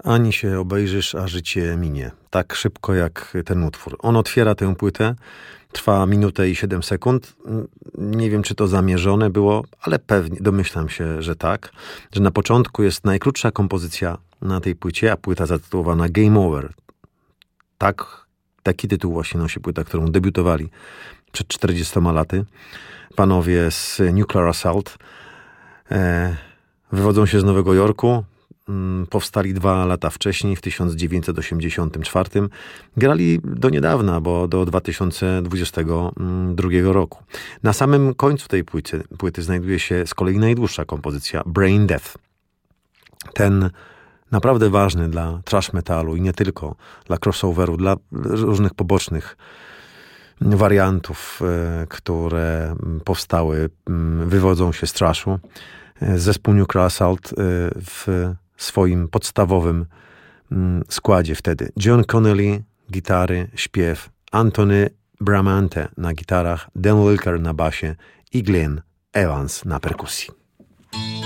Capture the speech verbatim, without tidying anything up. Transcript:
Ani się obejrzysz, a życie minie. Tak szybko jak ten utwór. On otwiera tę płytę, trwa minutę i siedem sekund. Nie wiem, czy to zamierzone było, ale pewnie, domyślam się, że tak. Że na początku jest najkrótsza kompozycja na tej płycie, a płyta zatytułowana Game Over. Tak, taki tytuł właśnie nosi płyta, którą debiutowali przed czterdziestoma laty. Panowie z Nuclear Assault e, wywodzą się z Nowego Jorku. Powstali dwa lata wcześniej, w tysiąc dziewięćset osiemdziesiątym czwartym. Grali do niedawna, bo do dwa tysiące dwudziestego drugiego roku. Na samym końcu tej płyty, płyty znajduje się z kolei najdłuższa kompozycja Brain Death. Ten naprawdę ważny dla thrash metalu i nie tylko, dla crossoveru, dla różnych pobocznych wariantów, które powstały, wywodzą się z thrashu. Zespół Nuclear Assault w swoim podstawowym składzie wtedy. John Connelly, gitary, śpiew, Anthony Bramante na gitarach, Dan Wilker na basie i Glenn Evans na perkusji.